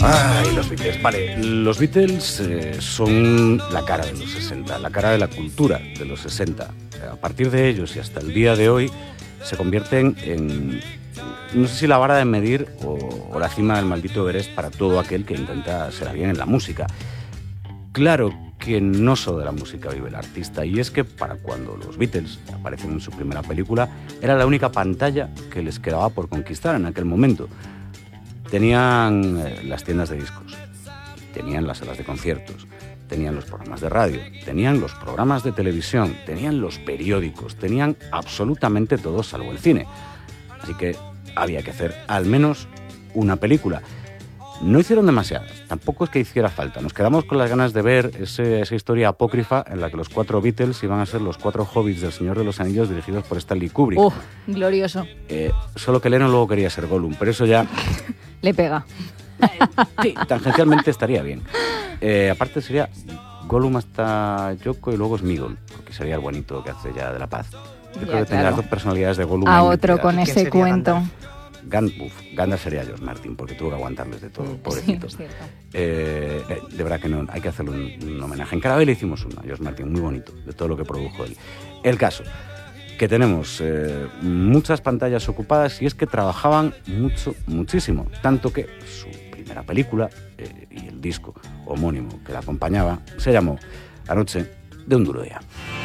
Ay, los Beatles. Vale, los Beatles son la cara de los 60, la cara de la cultura de los 60. A partir de ellos y hasta el día de hoy se convierten en, no sé si la vara de medir o la cima del maldito Everest para todo aquel que intenta ser alguien en la música. Claro que no solo de la música vive el artista, y es que para cuando los Beatles aparecen en su primera película, era la única pantalla que les quedaba por conquistar en aquel momento. Tenían las tiendas de discos, tenían las salas de conciertos, tenían los programas de radio, tenían los programas de televisión, tenían los periódicos, tenían absolutamente todo salvo el cine. Así que había que hacer al menos una película. No hicieron demasiadas, tampoco es que hiciera falta. Nos quedamos con las ganas de ver esa historia apócrifa en la que los 4 Beatles iban a ser los 4 hobbits del Señor de los Anillos dirigidos por Stanley Kubrick. Glorioso. Solo que Lennon luego quería ser Gollum, pero eso ya... Le pega. Sí, tangencialmente estaría bien. Aparte sería Gollum hasta Yoko y luego Sméagol, porque sería el bonito que hace ya de la paz. Yo creo que tenía las dos personalidades de Gollum. A otro con ese cuento. Gandalf sería George Martin, porque tuvo que aguantarles de todo, pobrecito. Sí, de verdad que no, hay que hacerle un homenaje. En Carabel le hicimos uno a George Martin, muy bonito, de todo lo que produjo él. El caso, que tenemos muchas pantallas ocupadas, y es que trabajaban muchísimo, tanto que su primera película y el disco homónimo que la acompañaba se llamó La noche de un duro día.